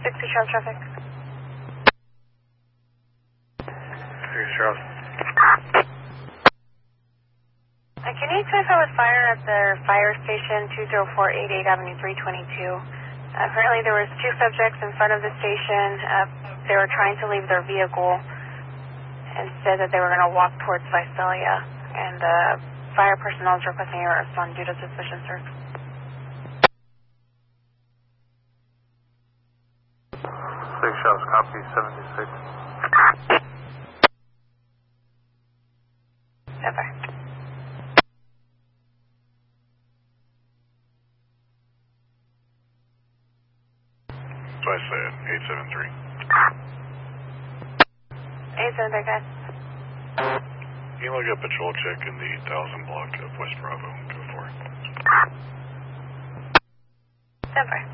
Charles traffic. 6 Charles. Can you clarify with fire at the fire station 20488 Avenue 322? Apparently there was 2 subjects in front of the station. They were trying to leave their vehicle and said that they were going to walk towards Visalia. And fire personnel is requesting your respond due to suspicion, sir. 6 Charles, copy 76. Never. So I said 873. 873, guys. Can you look up patrol check in the 1000 block of West Bravo? Go for it. Never.